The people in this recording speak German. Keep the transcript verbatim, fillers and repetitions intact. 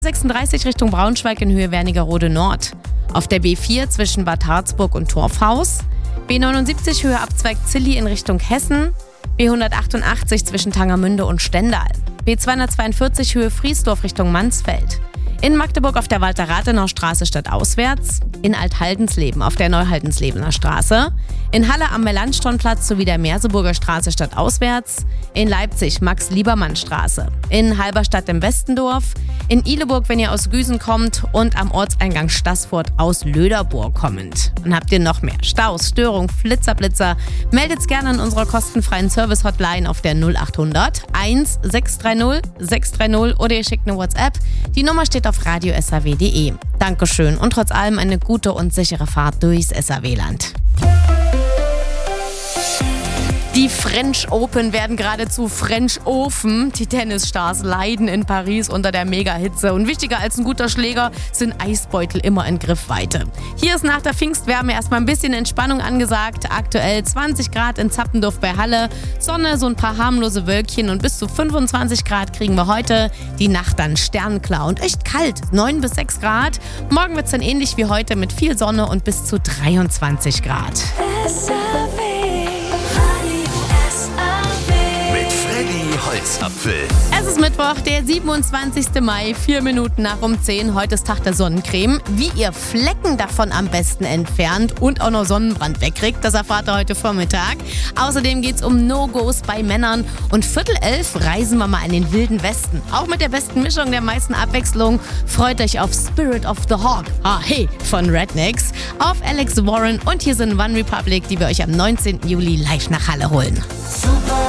sechsunddreißig Richtung Braunschweig in Höhe Wernigerode Nord. Auf der B vier zwischen Bad Harzburg und Torfhaus. B neunundsiebzig Höhe Abzweig Zilli in Richtung Hessen. B hundertachtundachtzig zwischen Tangermünde und Stendal. B zweihundertzweiundvierzig Höhe Friesdorf Richtung Mansfeld. In Magdeburg auf der Walter-Rathenau Straße stadtauswärts. In Althaldenzleben auf der Neuhaldenslebener Straße. In Halle am Melanchthonplatz sowie der Merseburger Straße stadtauswärts. In Leipzig Max-Liebermann-Straße. In Halberstadt im Westendorf. In Ihleburg, wenn ihr aus Güsen kommt. Und am Ortseingang Staßfurt aus Löderburg kommend. Und habt ihr noch mehr Staus, Störung, Flitzer, Blitzer? Meldet's gerne an unserer kostenfreien Service-Hotline auf der null achthundert eins sechs drei null sechs drei null oder ihr schickt eine WhatsApp. Die Nummer steht auf radio s a w punkt d e. Dankeschön und trotz allem eine gute und sichere Fahrt durchs S A W-Land. Die French Open werden geradezu French Ofen. Die Tennisstars leiden in Paris unter der Mega-Hitze. Und wichtiger als ein guter Schläger sind Eisbeutel immer in Griffweite. Hier ist nach der Pfingstwärme erstmal ein bisschen Entspannung angesagt. Aktuell zwanzig Grad in Zappendorf bei Halle. Sonne, so ein paar harmlose Wölkchen und bis zu fünfundzwanzig Grad kriegen wir heute. Die Nacht dann sternklar und echt kalt, neun bis sechs Grad. Morgen wird es dann ähnlich wie heute mit viel Sonne und bis zu dreiundzwanzig Grad. Holzapfel. Es ist Mittwoch, der siebenundzwanzigsten Mai, vier Minuten nach um zehn. Heute ist Tag der Sonnencreme. Wie ihr Flecken davon am besten entfernt und auch noch Sonnenbrand wegkriegt, das erfahrt ihr heute Vormittag. Außerdem geht es um No-Gos bei Männern. Und Viertel elf reisen wir mal in den wilden Westen. Auch mit der besten Mischung der meisten Abwechslung. Freut euch auf Spirit of the Hawk, ah hey, von Rednecks, auf Alex Warren und hier sind One Republic, die wir euch am neunzehnten Juli live nach Halle holen. Super.